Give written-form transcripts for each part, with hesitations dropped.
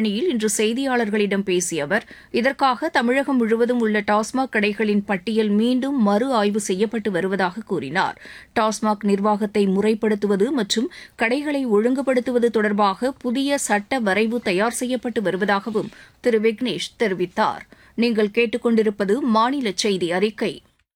திருத்தணியில் இன்று செய்தியாளர்களிடம் பேசிய அவர், இதற்காக தமிழகம் முழுவதும் உள்ள டாஸ்மாக் கடைகளின் பட்டியல் மீண்டும் மறு ஆய்வு செய்யப்பட்டு வருவதாக கூறினார். டாஸ்மாக் நிர்வாகத்தை முறைப்படுத்துவது மற்றும் கடைகளை ஒழுங்குபடுத்துவது தொடர்பாக புதிய சட்ட வரைவு தயார் செய்யப்பட்டு வருவதாகவும் திரு விக்னேஷ் தெரிவித்தார். நீங்கள் கேட்டுக்கொண்டிருப்பது மாநில செய்தி அறிக்கை.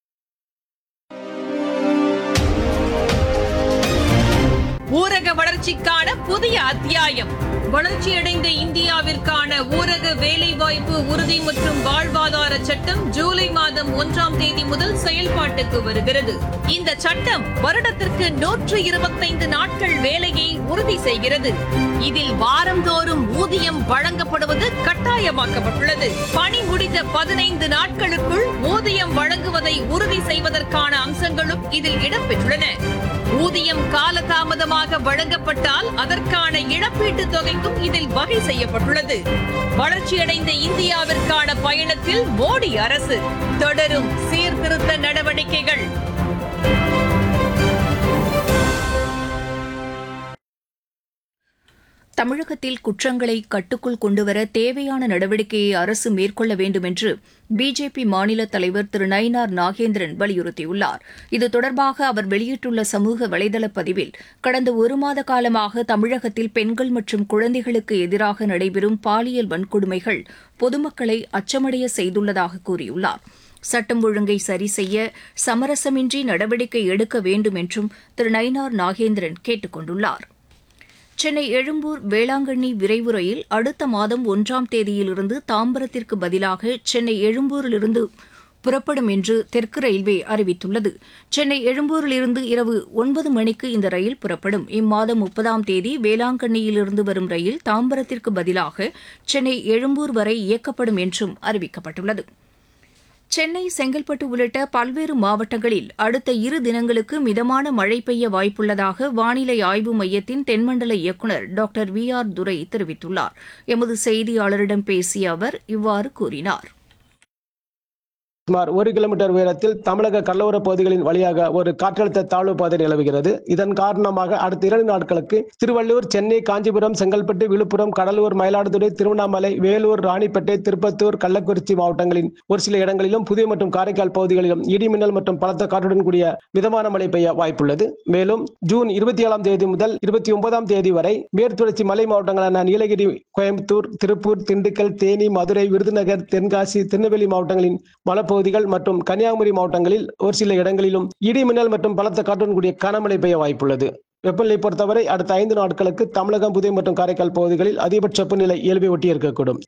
ஊரக வளர்ச்சிக்கான புதிய அத்தியாயம். வளர்ச்சியடைந்த இந்தியாவிற்கான ஊரக வேலைவாய்ப்பு உறுதி மற்றும் வாழ்வாதார சட்டம் ஜூலை மாதம் 1ஆம் தேதி முதல் செயல்பாட்டுக்கு வருகிறது. இந்த சட்டம் வருடத்திற்கு 125 நாட்கள் வேலையை உறுதி செய்கிறது. இதில் வாரந்தோறும் ஊதியம் வழங்கப்படுவது கட்டாயமாக்கப்பட்டுள்ளது. பணி முடிந்த 15 நாட்களுக்குள் ஊதியம் வழங்குவதை உறுதி செய்வதற்கான அம்சங்களும் இதில் இடம்பெற்றுள்ளன. ஊதியம் காலதாமதமாக வழங்கப்பட்டால் அதற்கான இழப்பீட்டுத் தொகைக்கும் இதில் வகை செய்யப்பட்டுள்ளது. வளர்ச்சியடைந்த இந்தியாவிற்கான பயணத்தில் மோடி அரசு தொடரும் சீர்திருத்த நடவடிக்கைகள். தமிழகத்தில் குற்றங்களை கட்டுக்குள் கொண்டுவர தேவையான நடவடிக்கையை அரசு மேற்கொள்ள வேண்டும் என்று பிஜேபி மாநில தலைவர் திரு நயினார் நாகேந்திரன் வலியுறுத்தியுள்ளார். இது தொடர்பாக அவர் வெளியிட்டுள்ள சமூக வலைதள பதிவில், கடந்த ஒரு மாத காலமாக தமிழகத்தில் பெண்கள் மற்றும் குழந்தைகளுக்கு எதிராக நடைபெறும் பாலியல் வன்கொடுமைகள் பொதுமக்களை அச்சமடைய செய்துள்ளதாக கூறியுள்ளார். சட்டம் ஒழுங்கை சரி செய்ய சமரசமின்றி நடவடிக்கை எடுக்க வேண்டும் என்றும் திரு நயினார் நாகேந்திரன் கேட்டுக் கொண்டுள்ளார். சென்னை எழும்பூர் வேளாங்கண்ணி விரைவு ரயில் அடுத்த மாதம் 1ஆம் தேதியிலிருந்து தாம்பரத்திற்கு பதிலாக சென்னை எழும்பூரிலிருந்து புறப்படும் என்று தெற்கு ரயில்வே அறிவித்துள்ளது. சென்னை எழும்பூரிலிருந்து இரவு 9 மணிக்கு இந்த ரயில் புறப்படும். இம்மாதம் 30ஆம் தேதி வேளாங்கண்ணியிலிருந்து வரும் ரயில் தாம்பரத்திற்கு பதிலாக சென்னை எழும்பூர் வரை இயக்கப்படும் என்றும் அறிவிக்கப்பட்டுள்ளது. சென்னை, செங்கல்பட்டு உள்ளிட்ட பல்வேறு மாவட்டங்களில் அடுத்த 2 தினங்களுக்கு மிதமான மழை பெய்ய வாய்ப்புள்ளதாக வானிலை ஆய்வு மையத்தின் தென்மண்டல இயக்குநர் டாக்டர் வி.ஆர். துரை தெரிவித்துள்ளார். எமது செய்தியாளரிடம் பேசிய அவர் இவ்வாறு கூறினார். சுமார் 1 கிலோமீட்டர் உயரத்தில் தமிழக கடலோர பகுதிகளின் வழியாக ஒரு காற்றழுத்த தாழ்வு பாதை நிலவுகிறது. இதன் காரணமாக அடுத்த 2 நாட்களுக்கு திருவள்ளூர், சென்னை, காஞ்சிபுரம், செங்கல்பட்டு, விழுப்புரம், கடலூர், மயிலாடுதுறை, திருவண்ணாமலை, வேலூர், ராணிப்பேட்டை, திருப்பத்தூர், கள்ளக்குறிச்சி மாவட்டங்களின் ஒரு சில இடங்களிலும், புதுவை மற்றும் காரைக்கால் பகுதிகளிலும் இடிமின்னல் மற்றும் பலத்த காற்றுடன் கூடிய மிதமான மழை பெய்ய வாய்ப்புள்ளது. மேலும் ஜூன் 27ஆம் தேதி முதல் 29ஆம் தேதி வரை மேற்குத்தொடர்ச்சி மலை மாவட்டங்களான நீலகிரி, கோயம்புத்தூர், திருப்பூர், திண்டுக்கல், தேனி, மதுரை, விருதுநகர், தென்காசி, திருநெல்வேலி மாவட்டங்களின் மலைப்பகுதிகள் மற்றும் கன்னியாகுமரி மாவட்டங்களில் ஒரு சில இடங்களிலும் இடி மின்னல் மற்றும் பலத்த காற்றுடன் கூடிய கனமழை பெய்ய வாய்ப்புள்ளது. வெப்பநிலை பொறுத்தவரை அடுத்த 5 நாட்களுக்கு தமிழகம், புதுவை மற்றும் காரைக்கால் பகுதிகளில் அதிகபட்ச வெப்பநிலை இயல்பை ஒட்டி இருக்கக்கூடும்.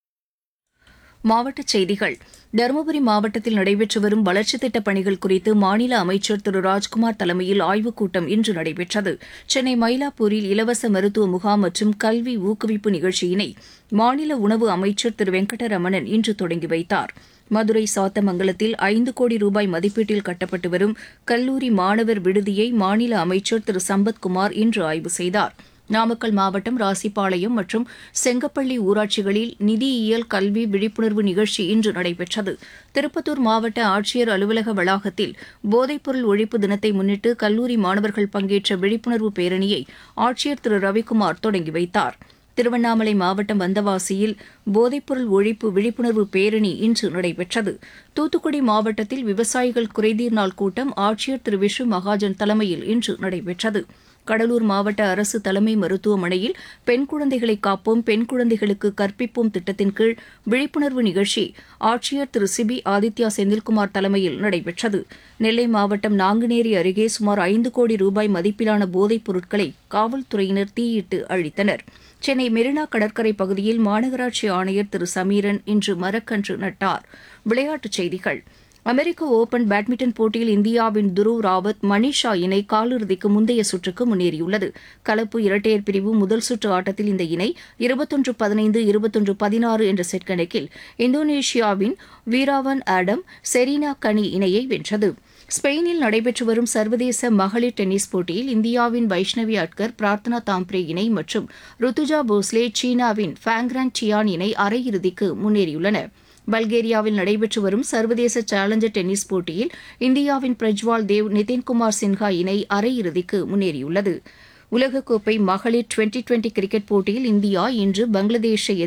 மாவட்டச் செய்திகள். தருமபுரி மாவட்டத்தில் நடைபெற்று வரும் வளர்ச்சித் திட்டப் பணிகள் குறித்து மாநில அமைச்சர் திரு ராஜ்குமார் தலைமையில் ஆய்வுக் கூட்டம் இன்று நடைபெற்றது. சென்னை மயிலாப்பூரில் இலவச மருத்துவ முகாம் மற்றும் கல்வி ஊக்குவிப்பு நிகழ்ச்சியினை மாநில உணவு அமைச்சர் திரு வெங்கடரமணன் இன்று தொடங்கி வைத்தார். மதுரை சாத்தமங்கலத்தில் 5 கோடி ரூபாய் மதிப்பீட்டில் கட்டப்பட்டு வரும் கல்லூரி மாணவர் விடுதியை மாநில அமைச்சர் திரு சம்பத்குமார் இன்று ஆய்வு செய்தார். நாமக்கல் மாவட்டம் ராசிபாளையம் மற்றும் செங்கப்பள்ளி ஊராட்சிகளில் நிதியியல் கல்வி விழிப்புணர்வு நிகழ்ச்சி இன்று நடைபெற்றது. திருப்பத்தூர் மாவட்ட ஆட்சியர் அலுவலக வளாகத்தில் போதைப்பொருள் ஒழிப்பு தினத்தை முன்னிட்டு கல்லூரி மாணவர்கள் பங்கேற்ற விழிப்புணர்வு பேரணியை ஆட்சியர் திரு ரவிக்குமார் தொடங்கி வைத்தார். திருவண்ணாமலை மாவட்டம் வந்தவாசியில் போதைப்பொருள் ஒழிப்பு விழிப்புணர்வு பேரணி இன்று நடைபெற்றது. தூத்துக்குடி மாவட்டத்தில் விவசாயிகள் குறைதீர் நாள் கூட்டம் ஆட்சியர் திரு விஷ்ணு மகாஜன் தலைமையில் இன்று நடைபெற்றது. கடலூர் மாவட்ட அரசு தலைமை மருத்துவமனையில் பெண் குழந்தைகளை காப்போம், பெண் குழந்தைகளுக்கு கற்பிப்போம் திட்டத்தின் கீழ் விழிப்புணர்வு நிகழ்ச்சி ஆட்சியர் திரு சிபி ஆதித்யா செந்தில்குமார் தலைமையில் நடைபெற்றது. நெல்லை மாவட்டம் நாங்குநேரி அருகே சுமார் 5 கோடி ரூபாய் மதிப்பிலான போதைப் பொருட்களை காவல்துறையினர் தீயிட்டு அழித்தனர். சென்னை மெரினா கடற்கரை பகுதியில் மாநகராட்சி ஆணையர் திரு சமீரன் இன்று மரக்கன்று நட்டார். விளையாட்டுச் செய்திகள். அமெரிக்க ஓபன் பேட்மிண்டன் போட்டியில் இந்தியாவின் துருவ் ராவத், மணிஷா இணை காலிறுதிக்கு முந்தைய சுற்றுக்கு முன்னேறியுள்ளது. கலப்பு இரட்டையர் பிரிவு முதல் சுற்று ஆட்டத்தில் இந்த இணை 21-15, 21-16 என்ற செட் கணக்கில் இந்தோனேஷியாவின் வீராவன் ஆடம், செரீனா கனி இணையை வென்றது. ஸ்பெயினில் நடைபெற்று வரும் சர்வதேச மகளிர் டென்னிஸ் போட்டியில் இந்தியாவின் வைஷ்ணவி அட்கர், பிரார்த்தனா தாம்ப்ரே இணை மற்றும் ருத்துஜா போஸ்லே, சீனாவின் ஃபேங்ரான் டியான் இணை அரையிறுதிக்கு முன்னேறியுள்ளன. பல்கேரியாவில் நடைபெற்று வரும் சர்வதேச சேலஞ்சர் டென்னிஸ் போட்டியில் இந்தியாவின் பிரஜ்வால் தேவ், நிதின்குமார் சின்ஹா இணை அரையிறுதிக்கு முன்னேறியுள்ளது. உலகக்கோப்பை மகளிர் டுவெண்டி கிரிக்கெட் போட்டியில் இந்தியா இன்று பங்களாதேஷை